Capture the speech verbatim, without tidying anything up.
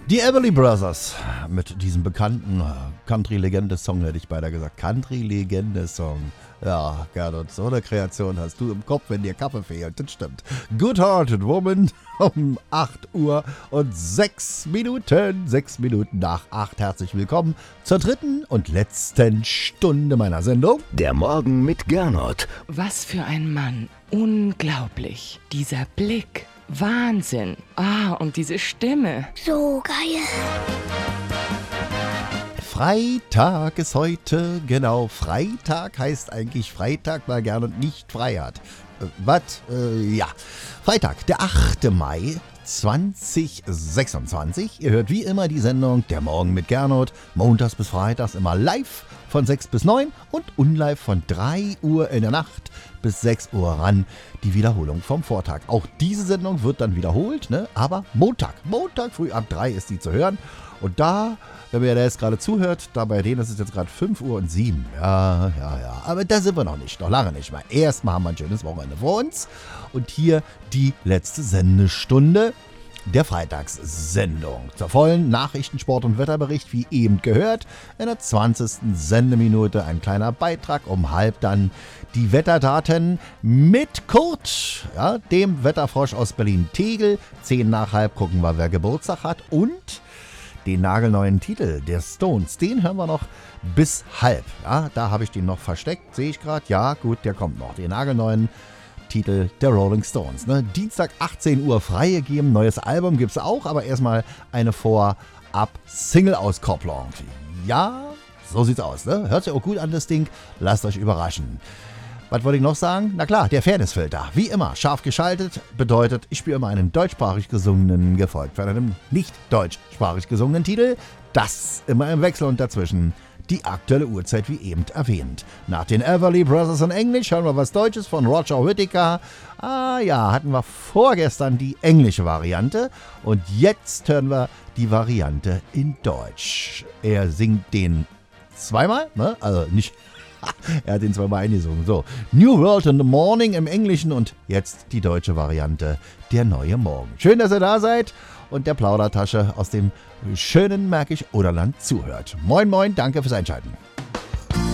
Die Everly Brothers mit diesem bekannten Country-Legende-Song, hätte ich beinahe gesagt. Country-Legende-Song. Ja, Gernot, so eine Kreation hast du im Kopf, wenn dir Kaffee fehlt. Das stimmt. Good Hearted Woman um acht Uhr und sechs Minuten. sechs Minuten nach acht. Herzlich willkommen zur dritten und letzten Stunde meiner Sendung. Der Morgen mit Gernot. Was für ein Mann. Unglaublich. Dieser Blick. Wahnsinn. Ah, und diese Stimme. So geil. Freitag ist heute, genau. Freitag heißt eigentlich Freitag, weil Gernot nicht frei hat. Äh, was? Äh, ja. Freitag, der achte Mai zweitausendsechsundzwanzig. Ihr hört wie immer die Sendung Der Morgen mit Gernot. Montags bis freitags immer live von sechs bis neun und unlive von drei Uhr in der Nacht bis sechs Uhr ran. Die Wiederholung vom Vortag. Auch diese Sendung wird dann wiederholt, ne? Aber Montag. Montag früh ab drei ist die zu hören. Und da, wenn ihr da jetzt gerade zuhört, da bei denen ist es jetzt gerade fünf Uhr und sieben. Ja, ja, ja. Aber da sind wir noch nicht. Noch lange nicht mal. Erstmal haben wir ein schönes Wochenende vor uns. Und hier die letzte Sendestunde der Freitagssendung. Zur vollen Nachrichten-, Sport- und Wetterbericht, wie eben gehört. In der zwanzigsten Sendeminute ein kleiner Beitrag. Um halb dann die Wetterdaten mit Kurt, ja, dem Wetterfrosch aus Berlin-Tegel. Zehn nach halb gucken wir, wer Geburtstag hat. Und den nagelneuen Titel der Stones, den hören wir noch bis halb. Ja, da habe ich den noch versteckt, sehe ich gerade. Ja, gut, der kommt noch. Den nagelneuen Titel der Rolling Stones. Ne? Dienstag achtzehn Uhr freigegeben. Neues Album gibt es auch, aber erstmal eine Vorab-Single-Auskopplung. Ja, so sieht's aus. Ne? Hört sich auch gut an, das Ding. Lasst euch überraschen. Was wollte ich noch sagen? Na klar, der Fairnessfilter. Wie immer, scharf geschaltet bedeutet, ich spiele immer einen deutschsprachig gesungenen, gefolgt von einem nicht deutschsprachig gesungenen Titel. Das immer im Wechsel und dazwischen die aktuelle Uhrzeit, wie eben erwähnt. Nach den Everly Brothers in Englisch hören wir was Deutsches von Roger Whittaker. Ah ja, hatten wir vorgestern die englische Variante und jetzt hören wir die Variante in Deutsch. Er singt den zweimal, ne? Also nicht... Er hat den zweimal eingesungen. So, New World in the Morning im Englischen und jetzt die deutsche Variante, Der neue Morgen. Schön, dass ihr da seid und der Plaudertasche aus dem schönen Märkisch-Oderland zuhört. Moin, moin, danke fürs Einschalten.